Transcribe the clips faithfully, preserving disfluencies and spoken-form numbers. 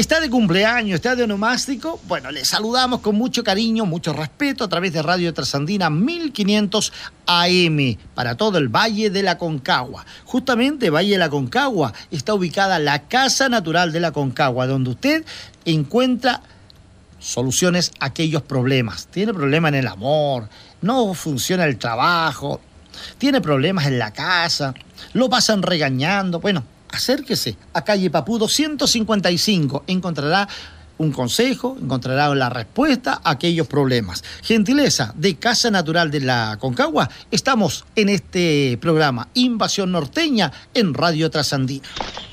¿Está de cumpleaños, está de onomástico? Bueno, le saludamos con mucho cariño, mucho respeto a través de Radio Trasandina mil quinientos A M para todo el Valle de la Aconcagua. Justamente Valle de la Aconcagua está ubicada la Casa Natural de la Aconcagua, donde usted encuentra soluciones a aquellos problemas. Tiene problemas en el amor, no funciona el trabajo, tiene problemas en la casa, lo pasan regañando. Bueno, acérquese a calle Papú ciento cincuenta y cinco, encontrará un consejo, encontrará la respuesta a aquellos problemas. Gentileza de Casa Natural de la Aconcagua, estamos en este programa Invasión Norteña en Radio Trasandina.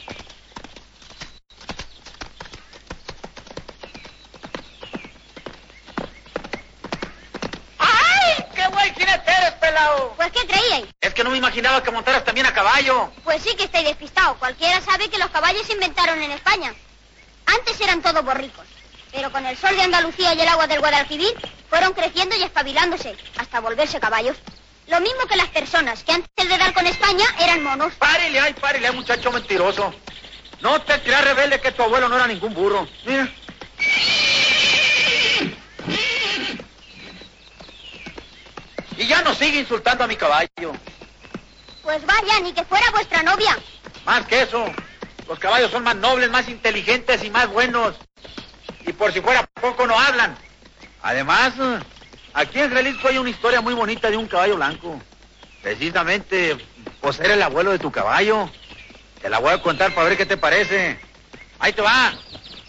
¡Ay! ¡Qué buen jinete eres, pelao! Pues, ¿qué creíais? Es que no me imaginaba que montaras también a caballo. Pues sí que estáis despistados. Cualquiera sabe que los caballos se inventaron en España. Antes eran todos borricos, pero con el sol de Andalucía y el agua del Guadalquivir fueron creciendo y espabilándose hasta volverse caballos. Lo mismo que las personas, que antes de dar con España eran monos. Párele, ay, párele, muchacho mentiroso. No te creas, rebelde, que tu abuelo no era ningún burro. Mira. Y ya no sigue insultando a mi caballo. Pues vaya, ni que fuera vuestra novia. Más que eso, los caballos son más nobles, más inteligentes y más buenos. Y por si fuera poco, no hablan. Además, aquí en Jalisco hay una historia muy bonita de un caballo blanco. Precisamente, pues era el abuelo de tu caballo. Te la voy a contar para ver qué te parece. Ahí te va.